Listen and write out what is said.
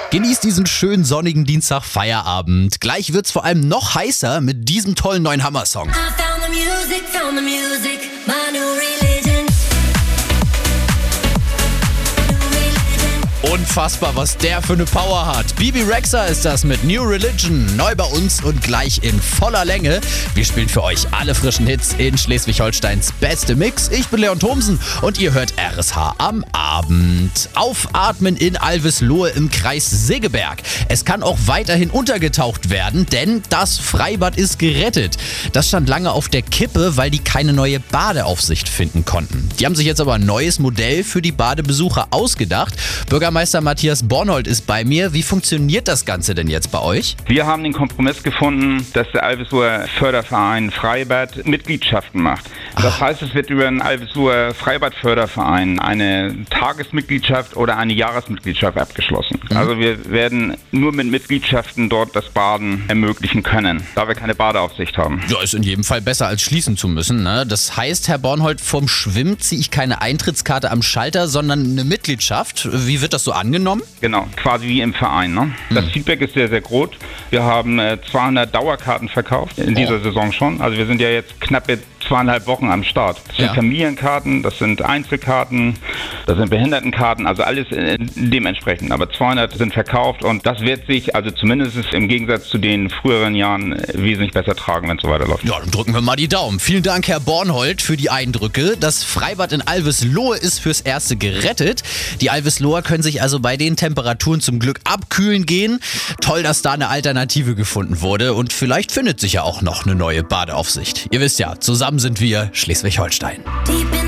Genießt diesen schönen sonnigen Dienstag Feierabend. Gleich wird's vor allem noch heißer mit diesem tollen neuen Hammer-Song. I found the music, my new religion. Unfassbar, was der für eine Power hat. Bibi Rexha ist das mit New Religion. Neu bei uns und gleich in voller Länge. Wir spielen für euch alle frischen Hits in Schleswig-Holsteins beste Mix. Ich bin Leon Thomsen und ihr hört RSH am Abend. Aufatmen in Alvislohe im Kreis Segeberg. Es kann auch weiterhin untergetaucht werden, denn das Freibad ist gerettet. Das stand lange auf der Kippe, weil die keine neue Badeaufsicht finden konnten. Die haben sich jetzt aber ein neues Modell für die Badebesucher ausgedacht. Bürgermeister Matthias Bornhold ist bei mir. Wie funktioniert das Ganze denn jetzt bei euch? Wir haben den Kompromiss gefunden, dass der Alvisloher Förderverein Freibad Mitgliedschaften macht. Das heißt, es wird über den Alvisloher Freibad-Förderverein eine Tagesmitgliedschaft oder eine Jahresmitgliedschaft abgeschlossen. Also wir werden nur mit Mitgliedschaften dort das Baden ermöglichen können, da wir keine Badeaufsicht haben. Ja, ist in jedem Fall besser als schließen zu müssen, ne? Das heißt, Herr Bornhold, vom Schwimmen ziehe ich keine Eintrittskarte am Schalter, sondern eine Mitgliedschaft. Wie wird das so angenommen? Genau, quasi wie im Verein. Ne? Das Feedback ist sehr, sehr gut. Wir haben 200 Dauerkarten verkauft in dieser Saison schon. Also wir sind ja jetzt knappe 2,5 Wochen am Start. Das sind Familienkarten, das sind Einzelkarten, das sind Behindertenkarten, also alles dementsprechend. Aber 200 sind verkauft und das wird sich, also zumindest im Gegensatz zu den früheren Jahren, wesentlich besser tragen, wenn es so weiterläuft. Ja, dann drücken wir mal die Daumen. Vielen Dank, Herr Bornhold, für die Eindrücke. Das Freibad in Alvislohe ist fürs Erste gerettet. Die Alvisloher können sich also bei den Temperaturen zum Glück abkühlen gehen. Toll, dass da eine Alternative gefunden wurde und vielleicht findet sich ja auch noch eine neue Badeaufsicht. Ihr wisst ja, zusammen sind wir Schleswig-Holstein. Deep in